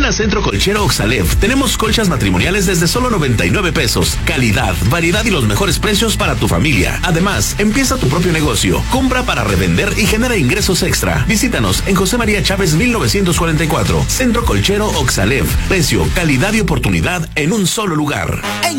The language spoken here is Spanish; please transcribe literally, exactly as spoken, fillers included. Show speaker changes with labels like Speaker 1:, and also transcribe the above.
Speaker 1: Ven a Centro Colchero Oxalef. Tenemos colchas matrimoniales desde solo noventa y nueve pesos. Calidad, variedad y los mejores precios para tu familia. Además, empieza tu propio negocio. Compra para revender y genera ingresos extra. Visítanos en José María Chávez mil novecientos cuarenta y cuatro. Centro Colchero Oxalef. Precio, calidad y oportunidad en un solo lugar. En